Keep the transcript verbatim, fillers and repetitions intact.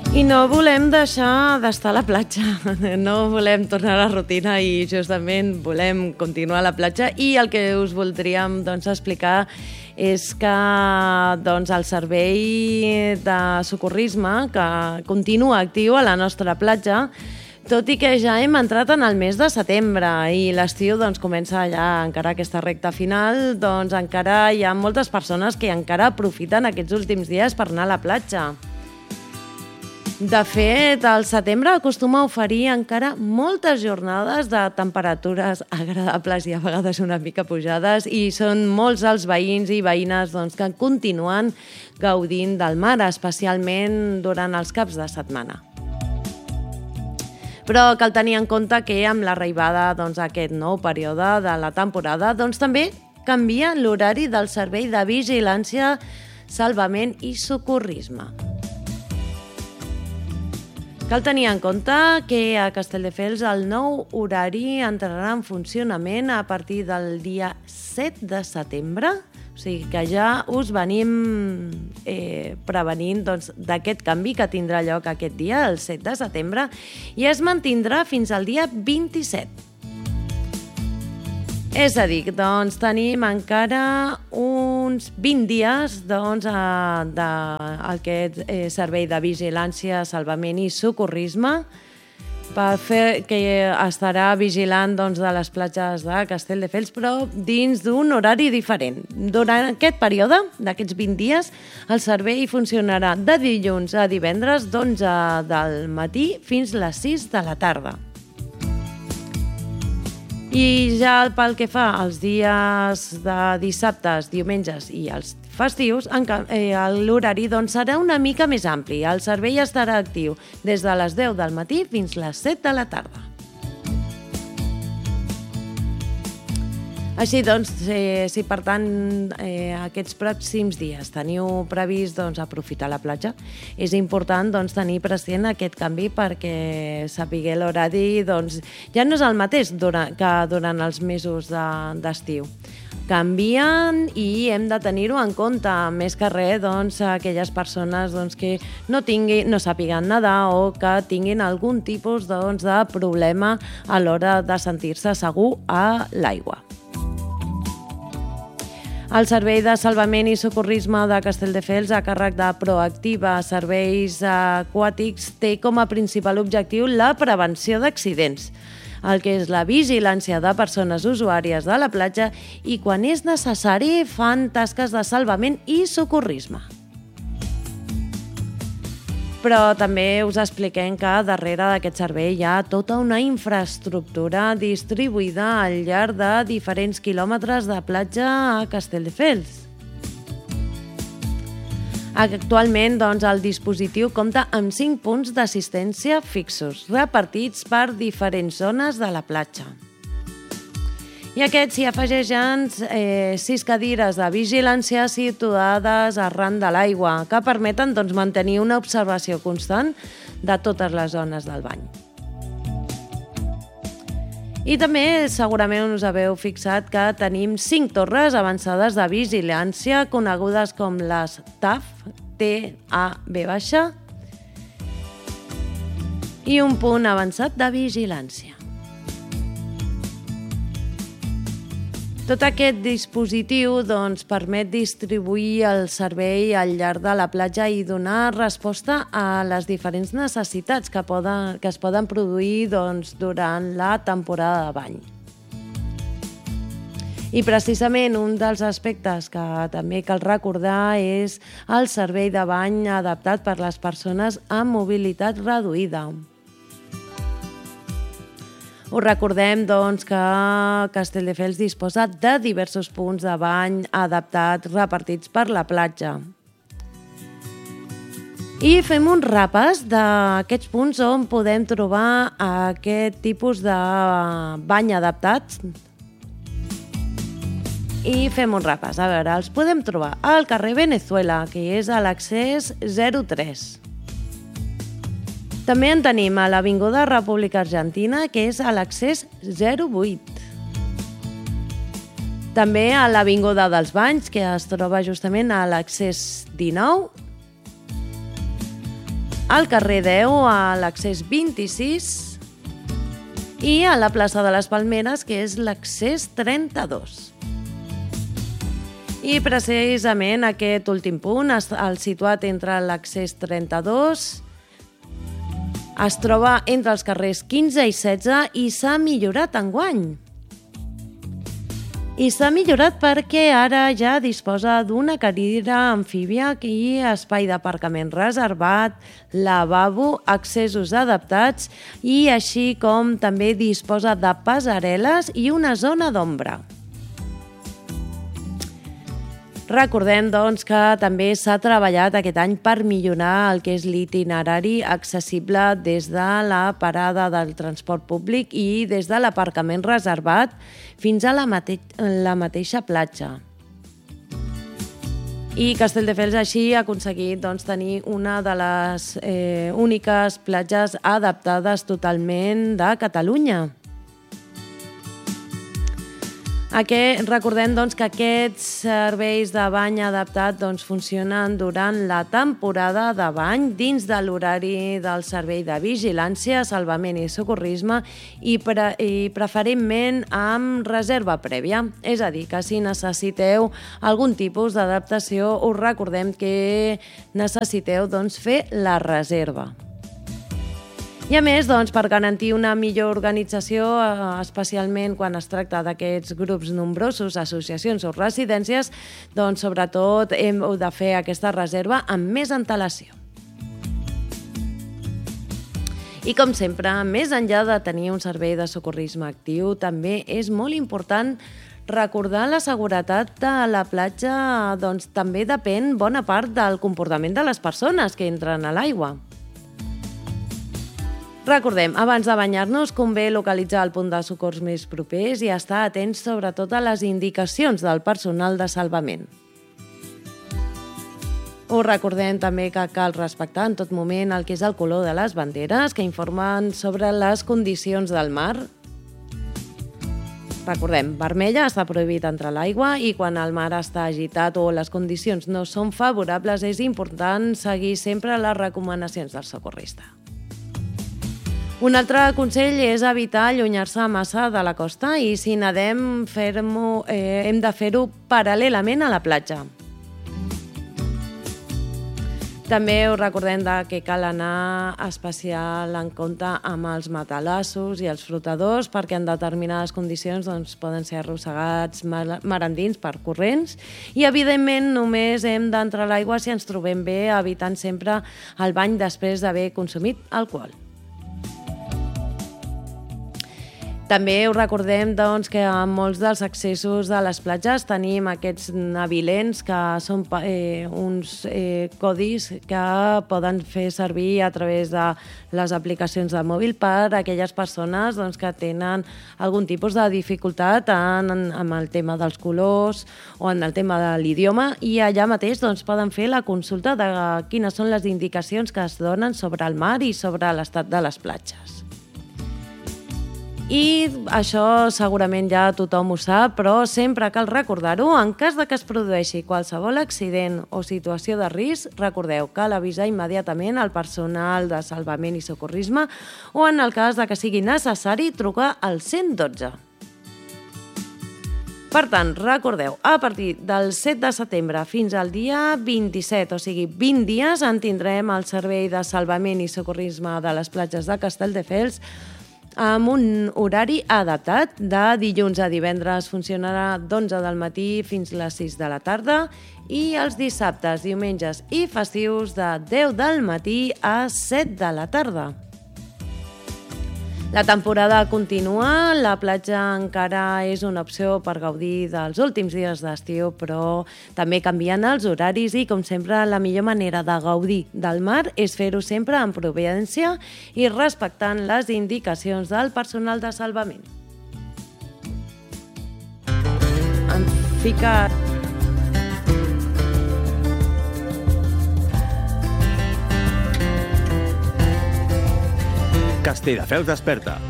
I no volem deixar d'estar a la platja, no volem tornar a la rutina i justament volem continuar a la platja, i el que us voldríem doncs, explicar és que doncs, el servei de socorrisme que continua actiu a la nostra platja, tot i que ja hem entrat en el mes de setembre i l'estiu doncs, comença ja encara aquesta recta final, doncs encara hi ha moltes persones que encara aprofiten aquests últims dies per anar a la platja. De fet, el setembre acostuma a oferir encara moltes jornades de temperatures agradables i a vegades una mica pujades, i són molts els veïns i veïnes doncs, que continuen gaudint del mar, especialment durant els caps de setmana. Però cal tenir en compte que amb l'arribada doncs, a aquest nou període de la temporada doncs, també canvia l'horari del servei de vigilància, salvament i socorrisme. Cal tenir en compte que a Castelldefels el nou horari entrarà en funcionament a partir del dia set de setembre, o sigui que ja us venim eh, prevenint doncs, d'aquest canvi que tindrà lloc aquest dia, el set de setembre, i es mantindrà fins al dia vint-i-set. És a dir, doncs, tenim encara uns vint dies doncs, d'aquest eh, servei de vigilància, salvament i socorrisme per fer que estarà vigilant doncs, de les platges de Castelldefels, però dins d'un horari diferent. Durant aquest període, d'aquests vint dies, el servei funcionarà de dilluns a divendres d'onze del matí fins a les sis de la tarda. I ja pel que fa als dies de dissabtes, diumenges i els festius, l'horari doncs, serà una mica més ampli. El servei estarà actiu des de les deu del matí fins a les set de la tarda. Així doncs, eh, si per tant eh, aquests pròxims dies teniu previst doncs, aprofitar la platja, és important doncs, tenir present aquest canvi perquè sapigueu l'horari doncs, ja no és el mateix durant, que durant els mesos de, d'estiu. Canvien i hem de tenir-ho en compte, més que res doncs, aquelles persones doncs, que no, tingui, no sàpiguen nedar o que tinguin algun tipus doncs, de problema a l'hora de sentir-se segur a l'aigua. El Servei de Salvament i Socorrisme de Castelldefels, a càrrec de Proactiva Serveis Aquàtics, té com a principal objectiu la prevenció d'accidents, el que és la vigilància de persones usuàries de la platja i, quan és necessari, fan tasques de salvament i socorrisme. Però també us expliquem que darrere d'aquest servei hi ha tota una infraestructura distribuïda al llarg de diferents quilòmetres de platja a Castelldefels. Actualment, doncs, el dispositiu compta amb cinc punts d'assistència fixos, repartits per diferents zones de la platja. I aquests s'hi afegeixen eh, sis cadires de vigilància situades arran de l'aigua, que permeten doncs, mantenir una observació constant de totes les zones del bany. I també segurament us haveu fixat que tenim cinc torres avançades de vigilància, conegudes com les T A F, T A V baixa, i un punt avançat de vigilància. Tot aquest dispositiu doncs, permet distribuir el servei al llarg de la platja i donar resposta a les diferents necessitats que, poden, que es poden produir doncs, durant la temporada de bany. I precisament un dels aspectes que també cal recordar és el servei de bany adaptat per les persones amb mobilitat reduïda. Us recordem doncs, que Castelldefels disposa de diversos punts de bany adaptats repartits per la platja. I fem un repàs d'aquests punts on podem trobar aquest tipus de bany adaptats. I fem un repàs. A veure, els podem trobar al carrer Venezuela, que és a l'accés zero tres. També en tenim a l'Avinguda República Argentina, que és a l'accés zero vuit. També a l'Avinguda dels Banys, que es troba justament a l'accés dinou. al carrer deu, a l'accés vint-i-sis, i a la plaça de les Palmeres, que és l'accés trenta-dos. I precisament aquest últim punt, el situat entre l'accés trenta-dos, es troba entre els carrers quinze i setze i s'ha millorat enguany. I s'ha millorat perquè ara ja disposa d'una cadira amfíbia i espai d'aparcament reservat, lavabo, accessos adaptats i així com també disposa de passarel·les i una zona d'ombra. Recordem, doncs, que també s'ha treballat aquest any per millorar el que és l'itinerari accessible des de la parada del transport públic i des de l'aparcament reservat fins a la, mate la mateixa platja. I Castelldefels així ha aconseguit doncs, tenir una de les eh, úniques platges adaptades totalment de Catalunya. Aquest, recordem doncs, que aquests serveis de bany adaptat doncs, funcionen durant la temporada de bany dins de l'horari del servei de vigilància, salvament i socorrisme i, pre i preferentment amb reserva prèvia. És a dir, que si necessiteu algun tipus d'adaptació, us recordem que necessiteu doncs, fer la reserva. I a més, doncs, per garantir una millor organització, especialment quan es tracta d'aquests grups nombrosos, associacions o residències, doncs, sobretot hem de fer aquesta reserva amb més antelació. I com sempre, més enllà de tenir un servei de socorrisme actiu, també és molt important recordar la seguretat de la platja, doncs també depèn bona part del comportament de les persones que entren a l'aigua. Recordem, abans de banyar-nos, convé localitzar el punt de socors més propers i estar atents sobretot a les indicacions del personal de salvament. Us recordem també que cal respectar en tot moment el que és el color de les banderes que informen sobre les condicions del mar. Recordem, vermella està prohibit entrar a l'aigua i quan el mar està agitat o les condicions no són favorables és important seguir sempre les recomanacions del socorrista. Un altre consell és evitar allunyar-se massa de la costa i si nedem fer-ho, eh, hem de fer-ho paral·lelament a la platja. També us recordem que cal anar especial en compte amb els matalassos i els flotadors perquè en determinades condicions doncs, poden ser arrossegats mar endins per corrents i evidentment només hem d'entrar a l'aigua si ens trobem bé, evitant sempre el bany després d'haver consumit alcohol. També us recordem doncs, que en molts dels accessos de les platges tenim aquests navilents que són eh, uns eh, codis que poden fer servir a través de les aplicacions de mòbil per a aquelles persones doncs, que tenen algun tipus de dificultat en, en, amb el tema dels colors o en el tema de l'idioma i allà mateix doncs, poden fer la consulta de quines són les indicacions que es donen sobre el mar i sobre l'estat de les platges. I això segurament ja tothom ho sap, però sempre cal recordar-ho. En cas de que es produeixi qualsevol accident o situació de risc, recordeu, cal avisar immediatament al personal de salvament i socorrisme o en el cas de que sigui necessari trucar al cent i dotze. Per tant, recordeu, a partir del set de setembre fins al dia vint-i-set, o sigui, vint dies, en tindrem el servei de salvament i socorrisme de les platges de Castelldefels amb un horari adaptat. De dilluns a divendres funcionarà d'onze del matí fins a les sis de la tarda i els dissabtes, diumenges i festius de deu del matí a set de la tarda. La temporada continua, la platja encara és una opció per gaudir dels últims dies d'estiu, però també canvien els horaris i, com sempre, la millor manera de gaudir del mar és fer-ho sempre amb prudència i respectant les indicacions del personal de salvament. Em fica... Castelldefels desperta.